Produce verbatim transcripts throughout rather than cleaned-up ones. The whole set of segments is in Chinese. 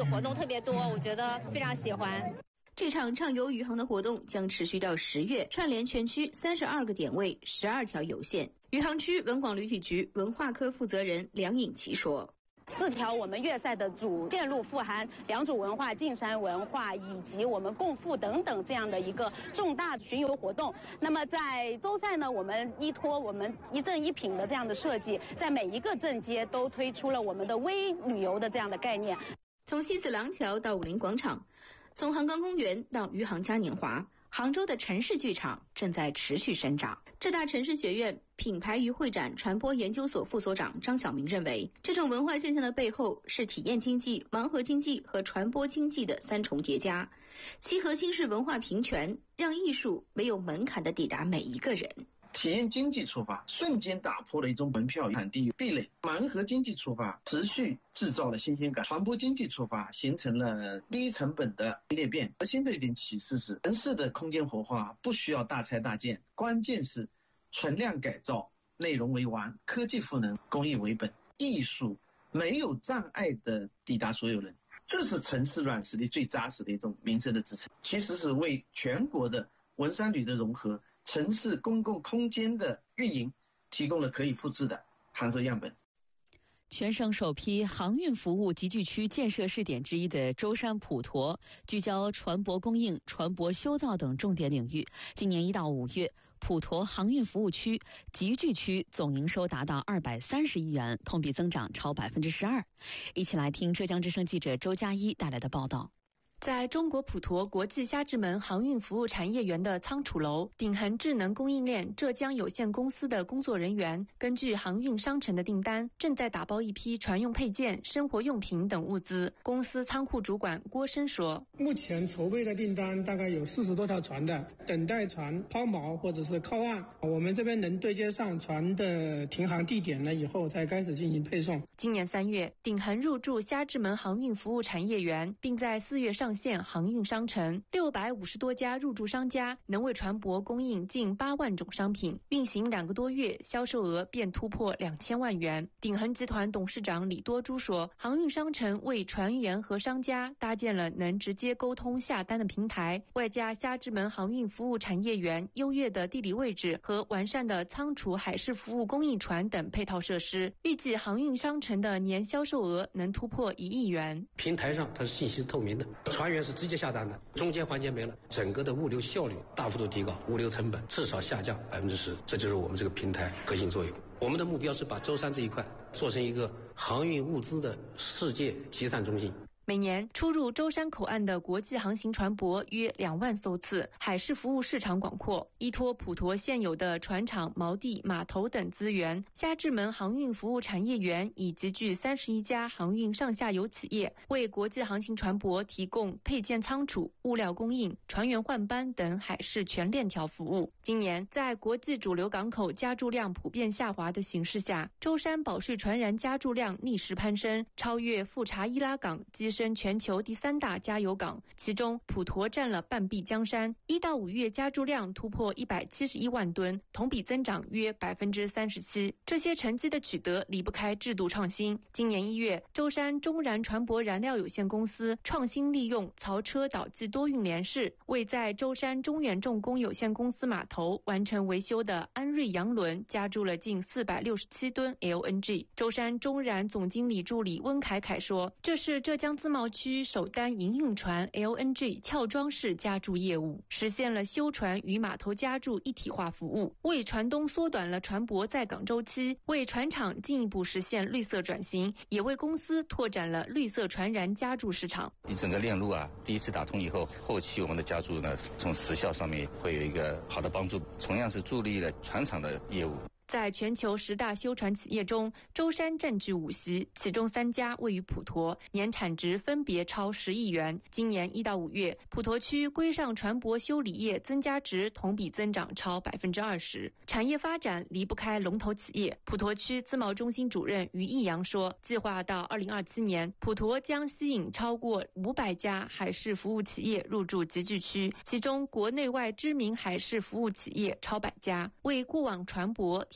活动特别多，我觉得非常喜欢。 这场畅游余杭的活动将持续到十月，串联全区三十二个点位、十二条有线。余杭区文广旅体局文化科负责人梁颖琪说。 四条我们粤赛的主线路富含良渚文化、径山文化以及我们共赴等等这样的一个重大巡游活动。那么在周赛呢，我们依托我们一镇一品的这样的设计，在每一个镇街都推出了我们的微旅游的这样的概念。 从西子廊桥到武林广场，从杭冈公园到余杭嘉年华，杭州的城市剧场正在持续生长。浙大城市学院品牌与会展传播研究所副所长张晓明认为，这种文化现象的背后是体验经济、盲盒经济和传播经济的三重叠加，其核心是文化平权，让艺术没有门槛地抵达每一个人。 体验经济出发，瞬间打破了一种门票产地壁垒；盲盒经济出发，持续制造了新鲜感；传播经济出发，形成了低成本的裂变。核心的一点启示是，城市的空间活化不需要大拆大建，关键是存量改造，内容为王，科技赋能，工艺为本，艺术没有障碍的抵达所有人。这是城市软实力最扎实的一种民生的支撑，其实是为全国的文商旅的融合、城市公共空间的运营提供了可以复制的杭州样本。 全省首批航运服务集聚区建设试点之一的舟山普陀，聚焦船舶供应、船舶修造等重点领域。今年一到五月，普陀航运服务区集聚区总营收达到二百三十亿元，同比增长超百分之十二。一起来听浙江之声记者周佳一带来的报道。 在中国普陀国际虾之门航运服务产业园的仓储楼，鼎恒智能供应链浙江有限公司的工作人员根据航运商城的订单，正在打包一批船用配件、生活用品等物资。公司仓库主管郭生说： 目前筹备的订单大概有四十多条船的，等待船抛锚或者是靠岸，我们这边能对接上船的停航地点了以后，才开始进行配送。 今年三月，鼎恒入驻虾之门航运服务产业园，并在四月上线航运商城，六百五十多家入驻商家能为船舶供应近八万种商品，运行两个多月，销售额便突破两千万元。鼎恒集团董事长李多珠说，航运商城为船员和商家搭建了能直接沟通下单的平台，外加虾之门航运服务产业园优越的地理位置和完善的仓储海事服务供应船等配套设施，预计航运商城的年销售额能突破一亿元。 平台上它是信息是透明的，船员是直接下单的，中间环节没了，整个的物流效率大幅度提高，物流成本至少下降百分之十，这就是我们这个平台核心作用。我们的目标是把舟山这一块做成一个航运物资的世界集散中心。 每年出入舟山口岸的国际航行船舶约两万艘次，海事服务市场广阔。依托普陀现有的船厂、锚地、码头等资源，虾之门航运服务产业园已集聚三十一家航运上下游企业，为国际航行船舶提供配件仓储、物料供应、船员换班等海事全链条服务。今年，在国际主流港口加注量普遍下滑的形势下，舟山保税船燃加注量逆势攀升，超越富察伊拉港跻身全球第三大加油港，其中普陀占了半壁江山。一到五月加注量突破一百七十一万吨，同比增长约百分之三十七。这些成绩的取得离不开制度创新。今年一月，舟山中燃船舶燃料有限公司创新利用槽车岛际多运联式，为在舟山中远重工有限公司码头完成维修的安瑞洋轮加注了近四百六十七吨 L N G。舟山中燃总经理助理温凯凯说，这是浙江自贸区首单营运船 L N G 撬装式加注业务，实现了修船与码头加注一体化服务，为船东缩短了船舶在港周期，为船厂进一步实现绿色转型，也为公司拓展了绿色船燃加注市场。 一整个链路啊，第一次打通以后，后期我们的加注呢，从时效上面会有一个好的帮助，同样是助力了船厂的业务。 在全球十大修船企业中，舟山占据五席，其中三家位于普陀，年产值分别超十亿元。今年一到五月，普陀区规上船舶修理业增加值同比增长超百分之二十。产业发展离不开龙头企业。普陀区自贸中心主任于义阳说，计划到二零二七年，普陀将吸引超过五百家海事服务企业入驻集聚区，其中国内外知名海事服务企业超百家，为过往船舶提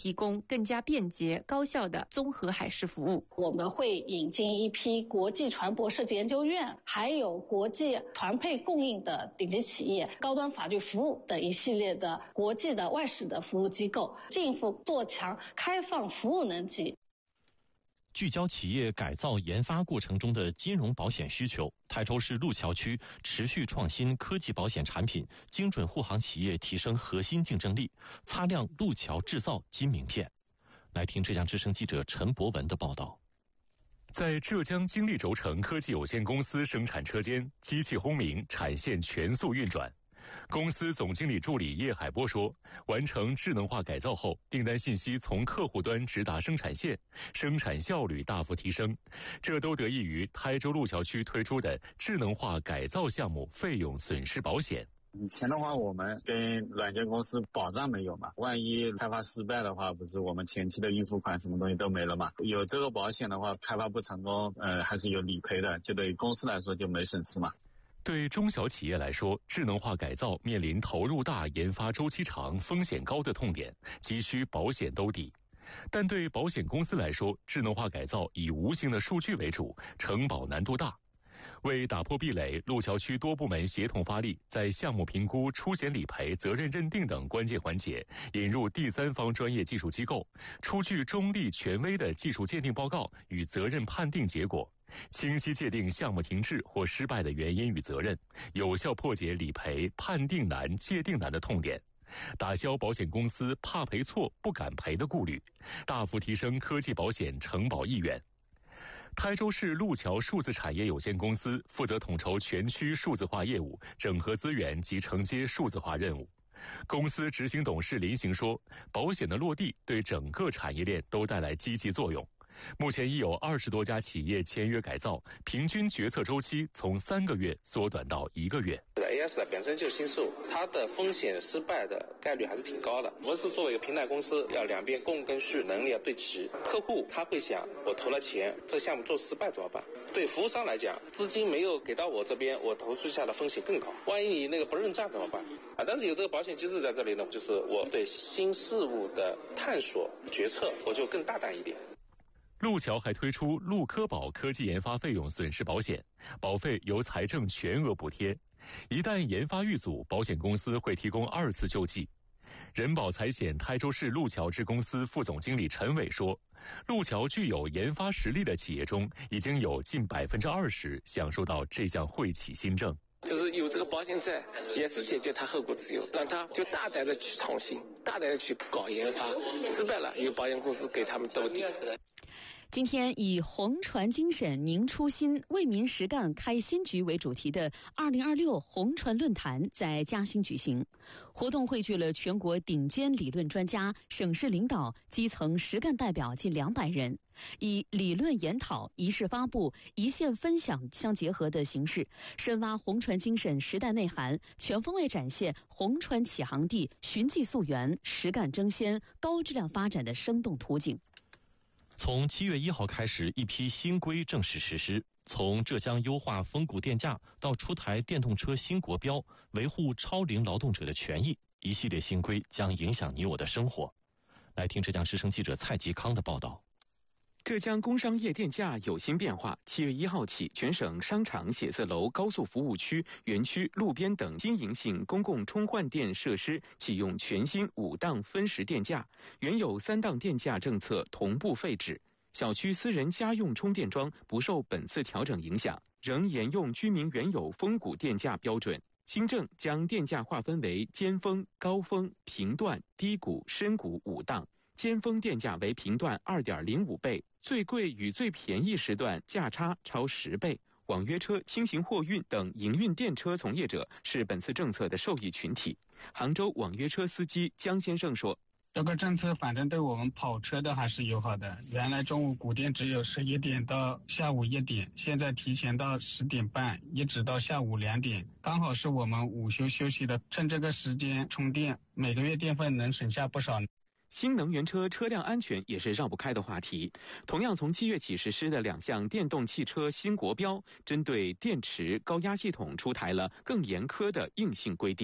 提供更加便捷高效的综合海事服务。 我们会引进一批国际船舶设计研究院，还有国际船配供应的顶级企业、高端法律服务等一系列的国际的外事的服务机构，进一步做强开放服务能级。 聚焦企业改造研发过程中的金融保险需求，台州市路桥区持续创新科技保险产品，精准护航企业提升核心竞争力，擦亮路桥制造金名片。来听浙江之声记者陈博文的报道。 在浙江精力轴承科技有限公司生产车间，机器轰鸣，产线全速运转。公司总经理助理叶海波说，完成智能化改造后，订单信息从客户端直达生产线，生产效率大幅提升，这都得益于台州路桥区推出的智能化改造项目费用损失保险。 以前的话，我们跟软件公司保障没有嘛，万一开发失败的话，不是我们前期的应付款什么东西都没了嘛。有这个保险的话，开发不成功，呃，还是有理赔的，就对于公司来说就没损失嘛。 对中小企业来说，智能化改造面临投入大、研发周期长、风险高的痛点，急需保险兜底。但对保险公司来说，智能化改造以无形的数据为主，承保难度大。为打破壁垒，路桥区多部门协同发力，在项目评估、出险理赔、责任认定等关键环节，引入第三方专业技术机构，出具中立权威的技术鉴定报告与责任判定结果，清晰界定项目停滞或失败的原因与责任，有效破解理赔判定难、界定难的痛点，打消保险公司怕赔错、不敢赔的顾虑，大幅提升科技保险承保意愿。台州市路桥数字产业有限公司负责统筹全区数字化业务，整合资源及承接数字化任务。公司执行董事林行说，保险的落地对整个产业链都带来积极作用。目前已有二十多家企业签约改造，平均决策周期从三个月缩短到一个月。 A S 本身就是新事物，它的风险失败的概率还是挺高的。我是作为一个平台公司，要两边供跟需能力要对齐。客户他会想，我投了钱，这项目做失败怎么办？对服务商来讲，资金没有给到我这边，我投出下的风险更高。万一你那个不认账怎么办？啊，但是有这个保险机制在这里呢，就是我对新事物的探索决策，我就更大胆一点。 路桥还推出路科保科技研发费用损失保险，保费由财政全额补贴，一旦研发遇阻，保险公司会提供二次救济。人保财险台州市路桥支公司副总经理陈伟说，路桥具有研发实力的企业中，已经有近百分之二十享受到这项惠企新政。 就是有这个保险在，也是解决他后顾之忧，让他就大胆的去创新，大胆的去搞研发，失败了有保险公司给他们兜底。 今天以红船精神凝初心，为民实干开新局为主题的二零二六红船论坛在嘉兴举行。活动汇聚了全国顶尖理论专家、省市领导、基层实干代表近两百人，以理论研讨、仪式发布、一线分享相结合的形式，深挖红船精神时代内涵，全方位展现红船起航地寻迹溯源、实干争先、高质量发展的生动图景。 从七月一号开始，一批新规正式实施。从浙江优化风谷电价到出台电动车新国标，维护超龄劳动者的权益，一系列新规将影响你我的生活。来听浙江之声记者蔡吉康的报道。 浙江工商业电价有新变化，七月一号起，全省商场、写字楼、高速服务区、园区、路边等经营性公共充换电设施启用全新五档分时电价，原有三档电价政策同步废止。小区私人家用充电桩不受本次调整影响，仍沿用居民原有风谷电价标准。新政将电价划分为尖峰、高峰、平段、低谷、深谷五档。尖峰电价为频段 二点零五 倍，最贵与最便宜时段价差超十倍。网约车、轻型货运等营运电车从业者是本次政策的受益群体。杭州网约车司机江先生说， 这个政策反正对我们跑车的还是友好的，原来中午谷电只有十一点到下午一点，现在提前到十点半，一直到下午两点，刚好是我们午休休息的，趁这个时间充电，每个月电费能省下不少。 新能源车车辆安全也是绕不开的话题。同样从七月起实施的两项电动汽车新国标，针对电池、高压系统出台了更严苛的硬性规定。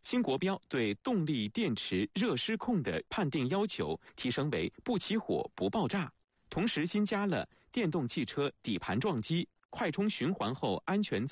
新国标对动力电池热失控的判定要求提升为不起火、不爆炸，同时新加了电动汽车底盘撞击、快充循环后安全